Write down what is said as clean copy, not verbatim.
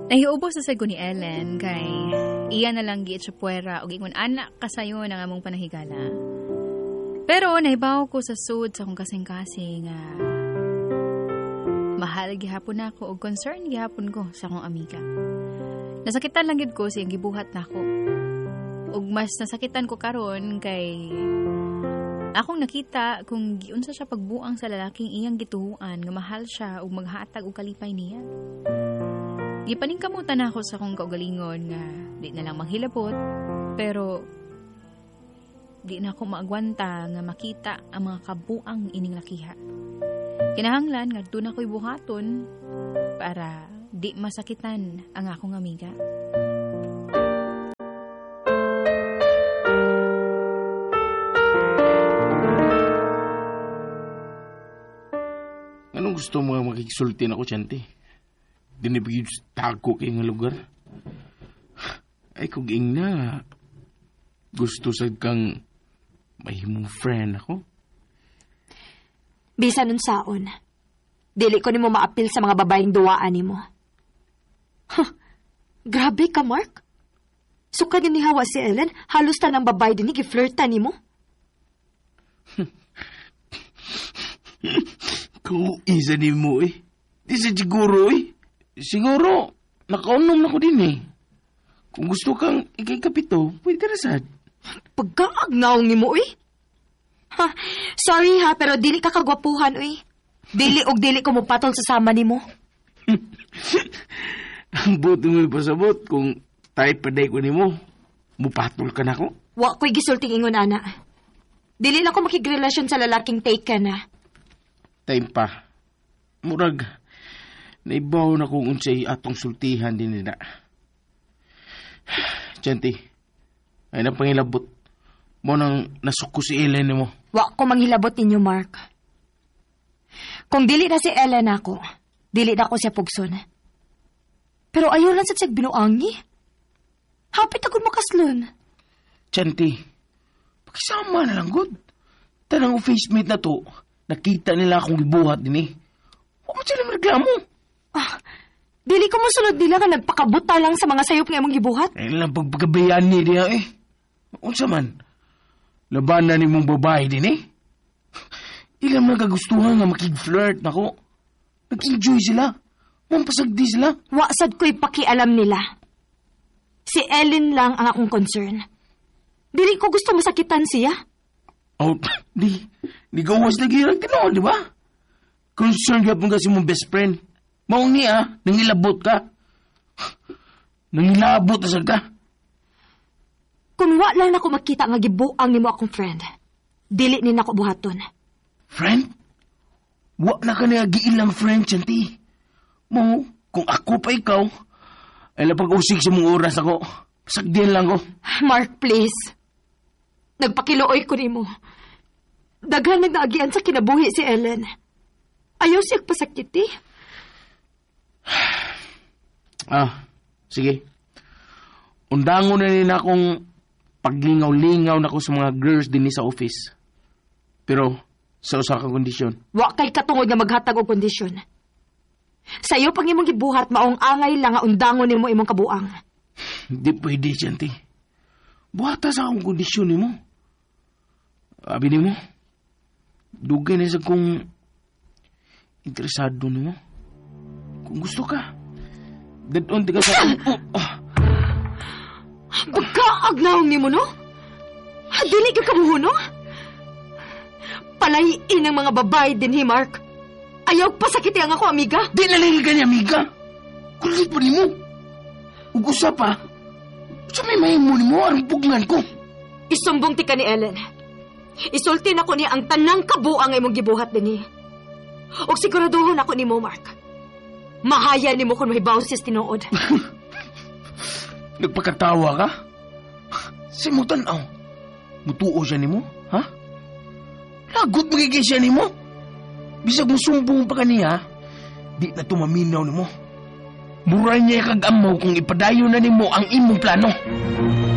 Nahiubos sa sago ni Ellen kay iya na lang giit siya puwera o gingon anak kasayo ng among panahigala. Pero nahibaw ko sa sud sa akong kasing-kasing nga mahal gihapon ako o concern gihapon ko sa akong amiga. Nasakitan lang gid ko siyang gibuhat nako. Ug mas nasakitan ko karon kay akong nakita kung giunsa siya pagbuang sa lalaking iyang gituhuan nga mahal siya ug maghatag og kalipay niya. Gipaningkamutan ako sa akong kaugalingon nga di na lang manghilabot, pero di na ako maagwanta nga makita ang mga kabuang ining lakiha. Kinahanglan nga doon ako'y buhaton para di masakitan ang akong amiga. Anong gusto mo makiksultin ako, Chanti? Dinibigid tago kayo nga lugar. Ay, kung na gusto sad kang mahimong friend ako. Bisa nun saon. Dili ko nimo maapil sa mga babaeng duwaan nimo. Huh, grabe ka, Mark. Sukad ni hawa si Ellen, halos ta ng babae din giflirtan nimo. Kung isa ni mo eh. Di sa siguro eh. Siguro, nakaunom na ko din eh. Kung gusto kang ikay-kapito, pwede ka rasad. Pagkaagnaong ni mo eh. Ha, sorry ha, pero dili ka kagwapuhan eh. Dili og dili ko mo patol sa sama ni mo. Ang buti mo ipasabot kung tayo paday ko ni mo. Mupatol ka na ko. Wa ko'y gisulting ingon, ana. Dili na ko makigrelasyon sa lalaking taken na. Time pa. Murag, naibaw na kung unsay atong sultihan din nila. Chanti, ay napangilabot. Mo nang nasuko si Ellen mo. Wa ko manghilabot ninyo, Mark. Kung dili na si Ellen ako, dili na ko siya pugson. Pero ayaw lang sa siyag binuangi. Hapit ako makaslon. Chanti, pakisama na lang, good. Tanang office-mate na to, nakita nila akong gibuhat din eh. Huwag mo sila magreklamo. Ah, dili ko masunod nila ka nagpakabuta lang sa mga sayop nga mong gibuhat. Ay lang pagpagabayaan niya eh. Unsa man, labanan ni mong babae din eh. Ilang mga kagustuhan nga makig-flirt na ko. Nag-enjoy sila. Mampasagdi sila. Wasad ko'y pakialam nila. Si Ellen lang ang akong concern. Dili ko gusto masakitan siya. Oh, di gawas na girang tinoon, di ba? Concern ka pong kasi mong best friend. Maong niya, nangilabot ka. Nangilabot na sad ka. Kung wala na ako makita nga gibuang ni mo akong friend, dili ni na ako buhaton. Friend? Wa na ka na giilang friend, Chanti. Mo, kung ako pa ikaw, ay lapag-usig sa mong oras ako. Sagdiyan lang ko. Mark, please. Nagpakiluoy ko ni mo. Daghan nag-naagian sa kinabuhi si Ellen. Ayaw siya pasakiti. Sige. Undangon na rin akong paglingaw-lingaw na ko sa mga girls din sa office. Pero, sa usa ka kondisyon. Wa kay katungod nga maghatag og kondisyon. Sa'yo pang imong gibuhat maong angay lang nga undangon nimo imong kabuang. Hindi pwede, Chanti. Buhata sa akong kondisyon nimo. Abi nimo, dugay na sa kung interesado nimo. Kung gusto ka, dadon ka sa Pagkaagnaong nimo, no? Dili ka kamuho, no? Palahiin ang mga babae din, Mark. Ayaw pasakiti ang ako, amiga. Di nalahil ka niya, amiga. Kulit pa ni mo. Ug usa pa, sa may mahimo ni mo, anong pugngan ko? Isumbong ti ka ni Ellen. Isulti na ko niya ang tanang kabuang imong gibuhat din. Og siguraduhon ako ni mo, Mark. Mahaya ni mo kung mahibaw siya tinuod. Nagpakatawa ka? Simutan aw. Mutuo siya ni mo, ha? Lagot magiging siya ni mo. Bisag mo sumbong pa kaniya, di na tumaminaw ni mo. Mura niya kag-amaw kung ipadayo na ni mo ang imong plano.